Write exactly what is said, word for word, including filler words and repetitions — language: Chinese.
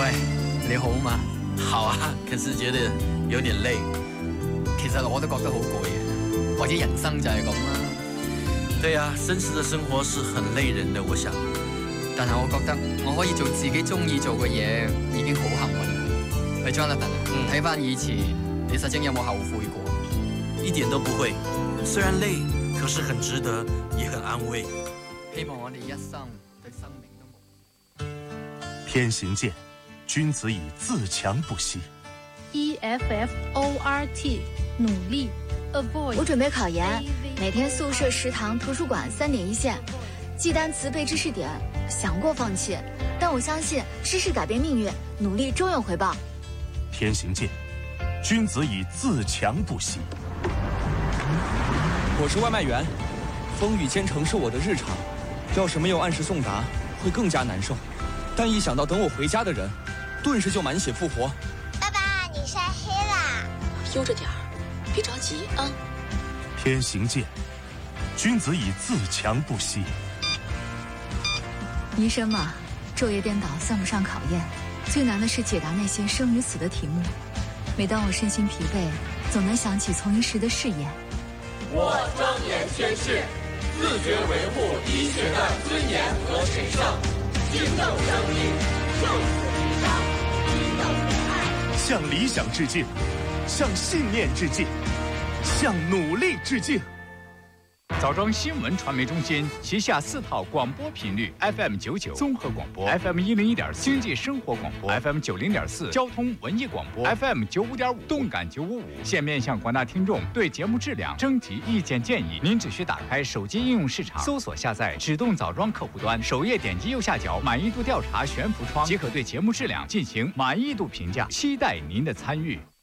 喂，你好嗎？ 好啊，可是覺得有點累。 其實我都覺得好攰嘅，或者人生就係咁啦。 對啊，真實的生活是很累人的，我想。 但係我覺得我可以做自己中意做嘅嘢，已經好幸運。喂 Jonathan，睇翻以前，你實際有冇後悔過？ 一點都不會，雖然累，可是很值得，也很安慰。 希望我哋一生對生命都冇。 天行健，君子以自強不息。 E F F O R T 努力 avoid。 我准备考研，每天宿舍、食堂、图书馆三点一线，记单词、背知识点。想过放弃，但我相信知识改变命运，努力终有回报。 天行健，君子以自强不息。 我是外卖员，风雨兼程是我的日常，要是没有按时送达，会更加难受。但一想到等我回家的人，顿时就满血复活。 爸爸，你晒黑啦！ 悠着点儿，别着急啊。 天行健，君子以自强不息。 医生嘛，昼夜颠倒算不上考验，最难的是解答那些生与死的题目。每当我身心疲惫，总能想起从医时的誓言。 我庄严宣誓，自觉维护医学的尊严和神圣，敬重生命，就此离伤，以等为爱。 向理想致敬，向信念致敬，向努力致敬。 枣庄新闻传媒中心旗下四套广播频率 ：F M 九九综合广播 ，F M 一零一点四经济生活广播 ，F M 九零点四交通文艺广播 ，F M 九五点五动感九五五。现面向广大听众对节目质量征集意见建议。您只需打开手机应用市场，搜索下载指动枣庄客户端，首页点击右下角满意度调查悬浮窗，即可对节目质量进行满意度评价。期待您的参与。